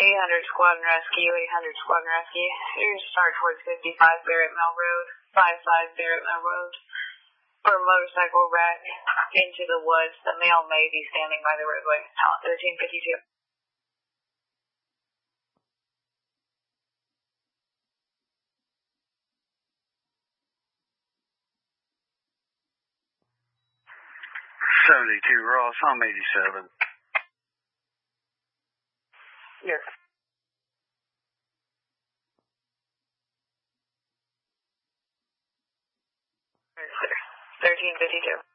800 Squadron Rescue, 800 Squadron Rescue. You're start towards 55 Barrett Mill Road, 55 Barrett Mill Road. For a motorcycle wreck into the woods, the male may be standing by the roadway. 1352. Ross, I'm 87. Yes. 1352.